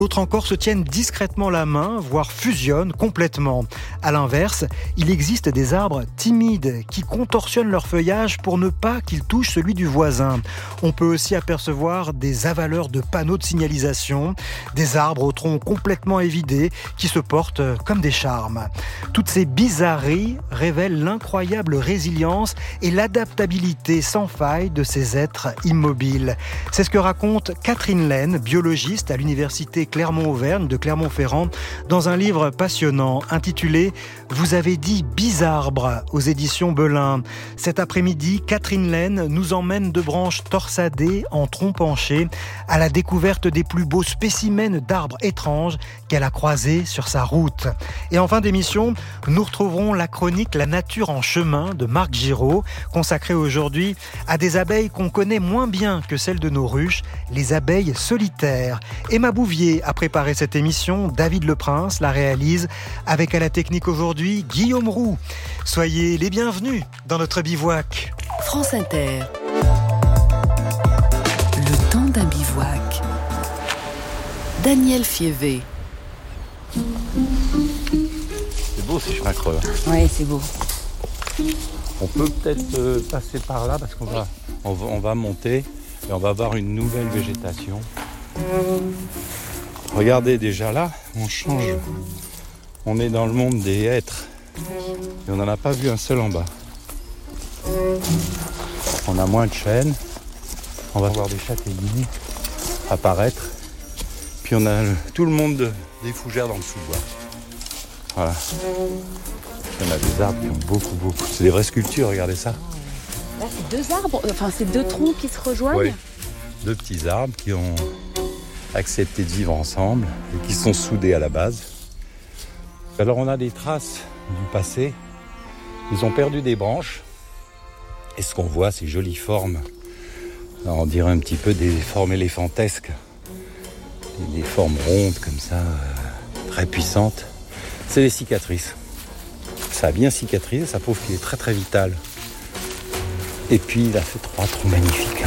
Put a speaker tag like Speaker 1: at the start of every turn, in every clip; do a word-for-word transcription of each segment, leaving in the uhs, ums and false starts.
Speaker 1: D'autres encore se tiennent discrètement la main, voire fusionnent complètement. À l'inverse, il existe des arbres timides qui contorsionnent leur feuillage pour ne pas qu'ils touchent celui du voisin. On peut aussi apercevoir des avaleurs de panneaux de signalisation, des arbres au tronc complètement évidé qui se portent comme des charmes. Toutes ces bizarreries révèlent l'incroyable résilience et l'adaptabilité sans faille de ces êtres immobiles. C'est ce que raconte Catherine Laine, biologiste à l'université Clermont-Auvergne de Clermont-Ferrand, dans un livre passionnant intitulé « Vous avez dit bizarbre » aux éditions Belin. Cet après-midi, Catherine Laine nous emmène de branches torsadées en tronc penché à la découverte des plus beaux spécimens d'arbres étranges qu'elle a croisés sur sa route. Et en fin d'émission, nous retrouverons la chronique La nature en chemin de Marc Giraud, consacrée aujourd'hui à des abeilles qu'on connaît moins bien que celles de nos ruches, les abeilles solitaires. Emma Bouvier a préparé cette émission, David Leprince la réalise, avec à la technique aujourd'hui Guillaume Roux. Soyez les bienvenus dans notre bivouac.
Speaker 2: France Inter. Le temps d'un bivouac. Daniel Fievé.
Speaker 3: C'est beau ces chemins creux.
Speaker 4: Oui, c'est beau.
Speaker 3: On peut peut-être euh, passer par là parce qu'on va, on va, on va monter et on va avoir une nouvelle végétation. Regardez déjà là, on change. On est dans le monde des hêtres et on n'en a pas vu un seul en bas. On a moins de chênes, on va voir des châtaigniers apparaître. Puis on a le, tout le monde de, des fougères dans le sous-bois. Voilà. Puis on a des arbres qui ont beaucoup, beaucoup. C'est des vraies sculptures, regardez ça.
Speaker 4: Là, c'est deux arbres, enfin c'est deux troncs qui se rejoignent.
Speaker 3: Oui, deux petits arbres qui ont accepté de vivre ensemble et qui sont soudés à la base. Alors on a des traces du passé. Ils ont perdu des branches. Et ce qu'on voit, ces jolies formes, on dirait un petit peu des formes éléphantesques. Des formes rondes comme ça, euh, très puissantes. C'est des cicatrices. Ça a bien cicatrisé, ça prouve qu'il est très très vital. Et puis il a fait trois troncs magnifiques. Hein.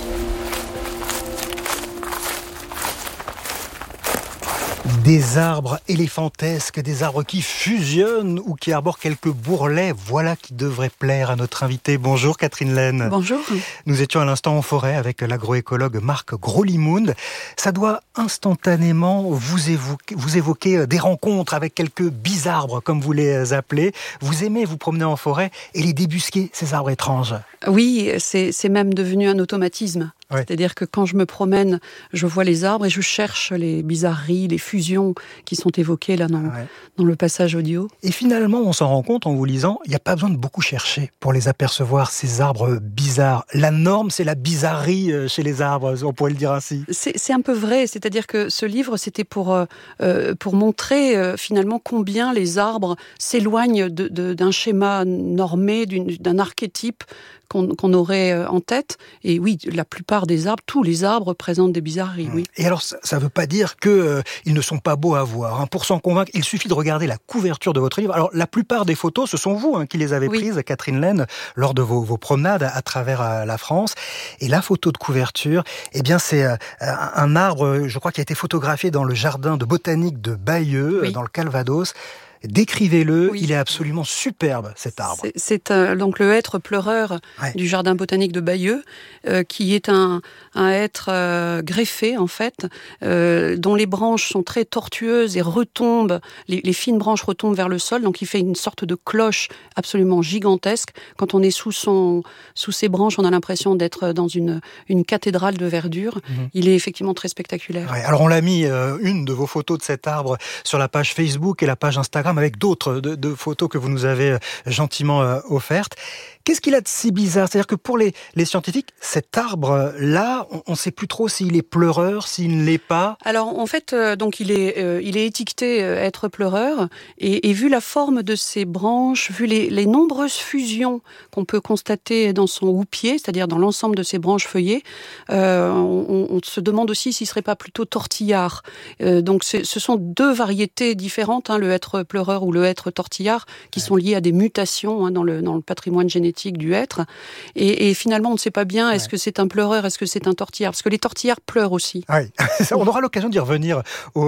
Speaker 1: Des arbres éléphantesques, des arbres qui fusionnent ou qui arborent quelques bourrelets, voilà qui devrait plaire à notre invité. Bonjour Catherine Laine.
Speaker 4: Bonjour.
Speaker 1: Nous étions à l'instant en forêt avec l'agroécologue Marc Grolimound. Ça doit instantanément vous évoquer, vous évoquer des rencontres avec quelques bizarbres, comme vous les appelez. Vous aimez vous promener en forêt et les débusquer, ces arbres étranges.
Speaker 5: Oui, c'est, c'est même devenu un automatisme. Ouais. C'est-à-dire que quand je me promène, je vois les arbres et je cherche les bizarreries, les fusions qui sont évoquées là dans, ouais. dans le passage audio.
Speaker 1: Et finalement, on s'en rend compte en vous lisant, il n'y a pas besoin de beaucoup chercher pour les apercevoir, ces arbres bizarres. La norme, c'est la bizarrerie chez les arbres, on pourrait le dire ainsi.
Speaker 5: C'est, c'est un peu vrai, c'est-à-dire que ce livre, c'était pour, euh, pour montrer euh, finalement combien les arbres s'éloignent de, de, d'un schéma normé, d'une, d'un archétype qu'on, qu'on aurait en tête. Et oui, la plupart des arbres, tous les arbres présentent des bizarreries, oui.
Speaker 1: Et alors, ça ne veut pas dire qu'ils euh, ne sont pas beaux à voir. Hein. Pour s'en convaincre, il suffit de regarder la couverture de votre livre. Alors, la plupart des photos, ce sont vous hein, qui les avez oui. prises, Catherine Laine, lors de vos, vos promenades à, à travers euh, la France. Et la photo de couverture, eh bien, c'est euh, un arbre, je crois, qui a été photographié dans le jardin de botanique de Bayeux, oui. dans le Calvados. Décrivez-le, oui. Il est absolument superbe cet arbre.
Speaker 5: C'est, c'est euh, donc le hêtre pleureur ouais. du jardin botanique de Bayeux, euh, qui est un, un hêtre euh, greffé en fait, euh, dont les branches sont très tortueuses et retombent, les, les fines branches retombent vers le sol, donc il fait une sorte de cloche absolument gigantesque. Quand on est sous son, sous ses branches, on a l'impression d'être dans une, une cathédrale de verdure. Mmh. Il est effectivement très spectaculaire.
Speaker 1: Ouais, alors on l'a mis euh, une de vos photos de cet arbre sur la page Facebook et la page Instagram, avec d'autres de, de photos que vous nous avez gentiment euh, offertes. Qu'est-ce qu'il a de si bizarre ? C'est-à-dire que pour les, les scientifiques, cet arbre-là, on ne sait plus trop s'il est pleureur, s'il ne l'est pas.
Speaker 5: Alors en fait, euh, donc il est, euh, il est étiqueté euh, être pleureur, et, et vu la forme de ses branches, vu les, les nombreuses fusions qu'on peut constater dans son houppier, c'est-à-dire dans l'ensemble de ses branches feuillées, euh, on, on se demande aussi s'il ne serait pas plutôt tortillard. Euh, donc ce sont deux variétés différentes, hein, le hêtre pleureur ou le hêtre tortillard, qui ouais. sont liées à des mutations hein, dans, le, dans le patrimoine génétique du hêtre, et, et finalement on ne sait pas bien est-ce ouais. que c'est un pleureur, est-ce que c'est un tortillard, parce que les tortillards pleurent aussi.
Speaker 1: Oui, on aura l'occasion d'y revenir au